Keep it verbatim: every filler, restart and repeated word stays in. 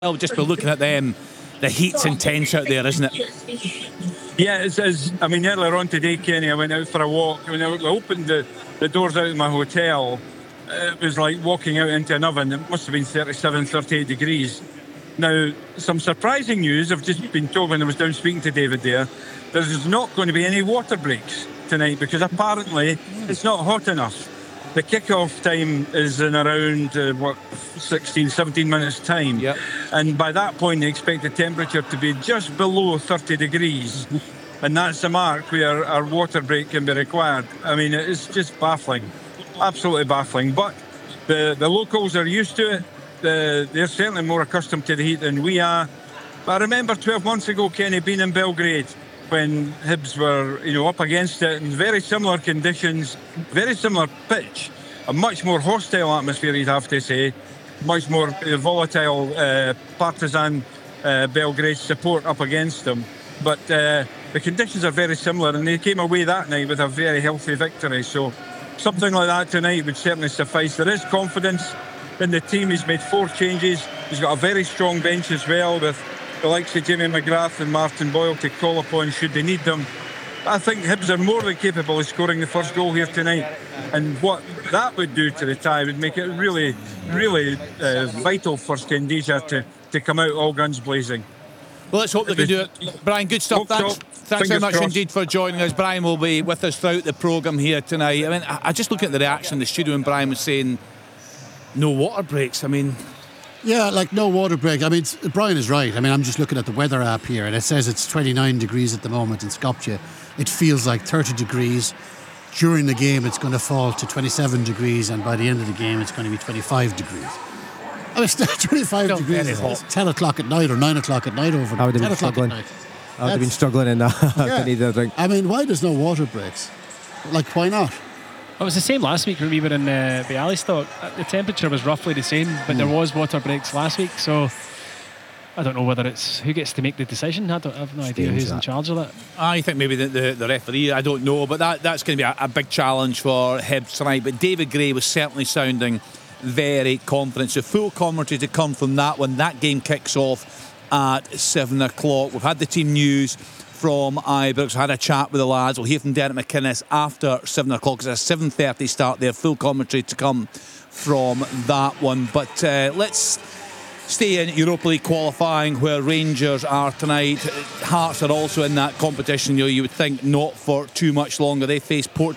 Well, just for looking at them, the heat's intense out there, isn't it? Yeah, it's, it's, I mean, earlier on today, Kenny, I went out for a walk. When I opened the, the doors out of my hotel, it was like walking out into an oven. It must have been thirty-seven, thirty-eight degrees. Now, some surprising news. I've just been told when I was down speaking to David there, there's not going to be any water breaks tonight because apparently it's not hot enough. The kick-off time is in around, uh, what, sixteen, seventeen minutes' time. Yep. And by that point, they expect the temperature to be just below thirty degrees. And that's the mark where our water break can be required. I mean, it's just baffling. Absolutely baffling. But the, the locals are used to it. The, they're certainly more accustomed to the heat than we are. But I remember twelve months ago, Kenny, being in Belgrade when Hibs were, you know, up against it in very similar conditions, very similar pitch, a much more hostile atmosphere, you'd have to say, much more uh, volatile uh, partisan uh, Belgrade support up against them. But uh, the conditions are very similar, and they came away that night with a very healthy victory. So something like that tonight would certainly suffice. There is confidence in the team. He's made four changes. He's got a very strong bench as well, with the likes of Jamie McGrath and Martin Boyle to call upon should they need them. I think Hibs are more than capable of scoring the first goal here tonight. And what that would do to the tie would make it really, really uh, vital for Scandinavia to, to come out all guns blazing. Well, let's hope they can do it. Brian, good stuff. Thanks, thanks very much indeed for joining us. Brian will be with us throughout the programme here tonight. I mean, I, I just look at the reaction in the studio when Brian was saying no water breaks. I mean... Yeah, like no water break. I mean, it's, Brian is right. I mean, I'm just looking at the weather app here, and it says it's twenty-nine degrees at the moment in Skopje. It feels like thirty degrees. During the game, it's going to fall to twenty-seven degrees, and by the end of the game, it's going to be twenty-five degrees. I mean, twenty-five Still degrees. very hot. It's ten o'clock at night or nine o'clock at night over I would have ten been o'clock struggling. at night. I would have been struggling in that. Yeah. Need a drink. I mean, why there's no water breaks? Like, why not? It was the same last week when we were in uh, Bialystok. The temperature was roughly the same, but mm. there was water breaks last week. So I don't know whether it's who gets to make the decision. I, don't, I have no idea who's that. in charge of that. I think maybe the, the, the referee. I don't know, but that, that's going to be a, a big challenge for Hibs tonight. But David Gray was certainly sounding very confident. So full commentary to come from that one. That game kicks off at seven o'clock. We've had the team news from Ibrox. Had a chat with the lads. We'll hear from Derek McInnes after seven o'clock. It's a seven thirty start there. Full commentary to come from that one. But uh, let's stay in Europa League qualifying, where Rangers are tonight. Hearts are also in that competition. You know, you would think not for too much longer. They face Porto